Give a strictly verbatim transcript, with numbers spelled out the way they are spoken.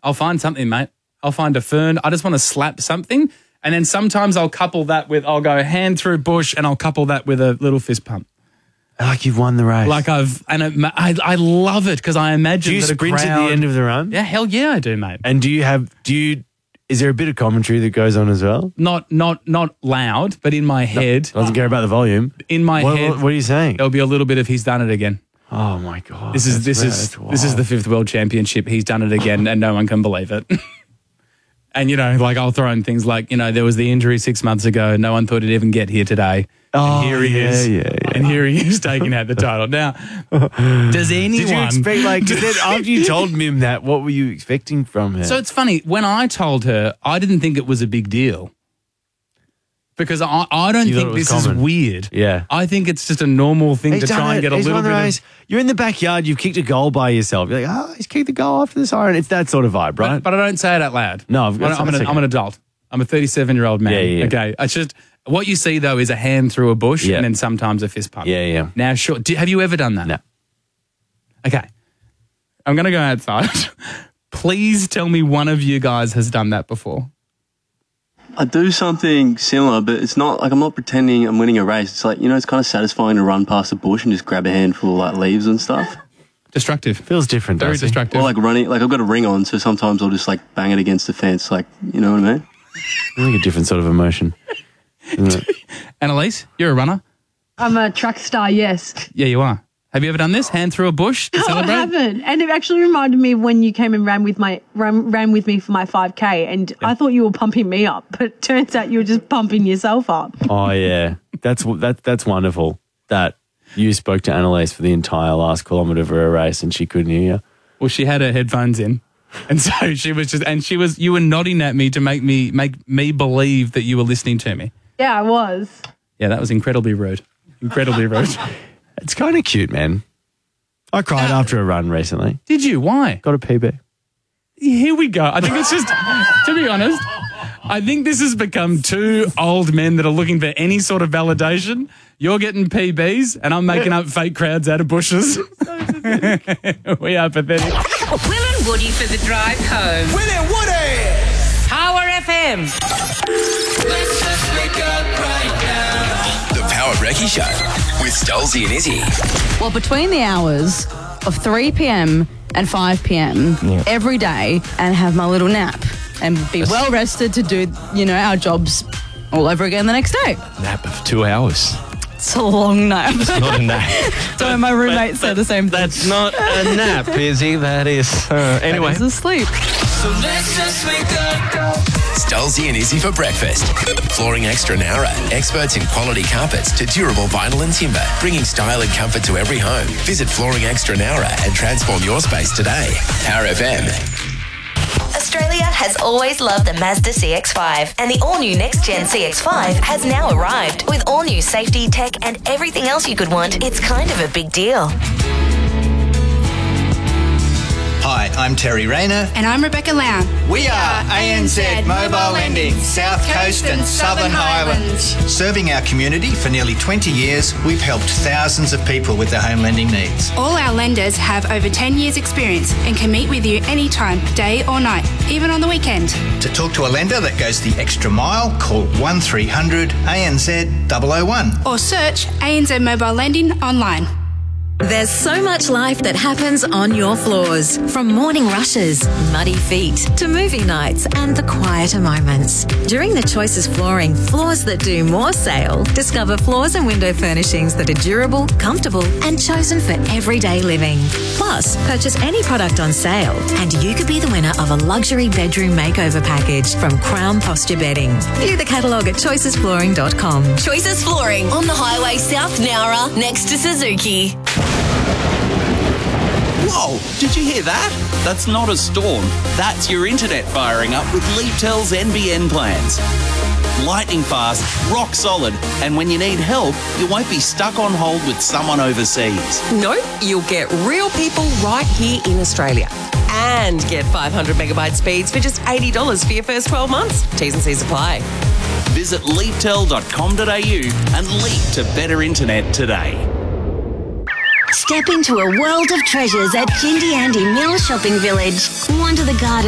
I'll find something, mate. I'll find a fern. I just want to slap something. And then sometimes I'll couple that with, I'll go hand through bush and I'll couple that with a little fist pump. Like you've won the race. Like I've, and it, I, I love it because I imagine do you that sprint a crowd, at the end of the run? Yeah, hell yeah, I do, mate. And do you have, do you, is there a bit of commentary that goes on as well? Not, not, not loud, but in my head. No, doesn't care about the volume. In my what, head. What, what are you saying? There'll be a little bit of he's done it again. Oh my God. This is, this is, this is the fifth world championship. He's done it again and no one can believe it. And, you know, like I'll throw in things like, you know, there was the injury six months ago. No one thought he'd even get here today. Oh, and here he yeah, is. yeah, yeah. And here he is taking out the title. Now, does anyone... Did you expect, like, then after you told Mim that, what were you expecting from her? So it's funny. When I told her, I didn't think it was a big deal. Because I, I don't You thought think it was this common. is weird. Yeah. I think it's just a normal thing He's to done try and it. get a He's little won the bit race. of... You're in the backyard, you've kicked a goal by yourself. You're like, oh, he's kicked the goal after the siren. It's that sort of vibe, right? But, but I don't say it out loud. No, I've got- I'm, an, that's okay. I'm an adult. I'm a thirty-seven-year-old man. Yeah, yeah, yeah. Okay. It's just... What you see, though, is a hand through a bush Yeah. and then sometimes a fist pump. Yeah, yeah. Now, sure. Do, have you ever done that? No. Okay. I'm going to go outside. Please tell me one of you guys has done that before. I do something similar, but it's not like I'm not pretending I'm winning a race. It's like, you know, it's kind of satisfying to run past a bush and just grab a handful of like leaves and stuff. Destructive. Feels different, Very does it? destructive. Or like running, like I've got a ring on, so sometimes I'll just like bang it against the fence, like, you know what I mean? I think a different sort of emotion. Isn't it? Annalise, you're a runner. I'm a track star, yes. Yeah, you are. Have you ever done this? Hand through a bush to No, I celebrate? haven't. And it actually reminded me of when you came and ran with my ran, ran with me for my five K, and I thought you were pumping me up, but it turns out you were just pumping yourself up. Oh, yeah. That's that, that's wonderful that you spoke to Annalise for the entire last kilometre of a race and she couldn't hear you. Well, she had her headphones in. And so she was just, and she was, you were nodding at me to make me, make me believe that you were listening to me. Yeah, I was. Yeah, that was incredibly rude. Incredibly rude. It's kind of cute, man. I cried after a run recently. Did you? Why? Got a P B. Here we go. I think it's just, to be honest, I think this has become two old men that are looking for any sort of validation. You're getting P Bs and I'm making up fake crowds out of bushes. We are pathetic. Will and Woody for the drive home. Will and Woody! Power F M. Let's just wake up right now. The Power Brekkie Show with Stolzy and Izzy. Well, between the hours of three p.m. and five p.m. Yeah. every day and have my little nap and be well rested to do, you know, our jobs all over again the next day. Nap of two hours. It's a long nap. It's not a nap. So my roommates say the same thing. That's not a nap, Izzy. That is. Uh, anyway. That is asleep. So let's just wake up. Stolzy and Izzy for breakfast. Flooring Extra Nara. Experts in quality carpets to durable vinyl and timber. Bringing style and comfort to every home. Visit Flooring Extra Nara and transform your space today. Power F M. Australia has always loved the Mazda C X five, and the all-new next-gen C X five has now arrived. With all-new safety, tech, and everything else you could want, it's kind of a big deal. Hi, I'm Terry Rayner. And I'm Rebecca Lown. We are A N Z Mobile Lending, South Coast and Southern Highlands. Serving our community for nearly twenty years, we've helped thousands of people with their home lending needs. All our lenders have over ten years experience and can meet with you anytime, day or night, even on the weekend. To talk to a lender that goes the extra mile, call one three hundred A N Z double oh one. Or search A N Z Mobile Lending online. There's so much life that happens on your floors. From morning rushes, muddy feet, to movie nights and the quieter moments. During the Choices Flooring Floors That Do More sale, discover floors and window furnishings that are durable, comfortable and chosen for everyday living. Plus, purchase any product on sale and you could be the winner of a luxury bedroom makeover package from Crown Posture Bedding. View the catalogue at choices flooring dot com. Choices Flooring on the highway South Nowra next to Suzuki. Whoa, did you hear that? That's not a storm. That's your internet firing up with Leaptel's N B N plans. Lightning fast, rock solid, and when you need help, you won't be stuck on hold with someone overseas. Nope, you'll get real people right here in Australia. And get five hundred megabyte speeds for just eighty dollars for your first twelve months. T's and C's apply. Visit leaptel dot com dot a u and leap to better internet today. Step into a world of treasures at Jindy Andy Mill Shopping Village. Wander the garden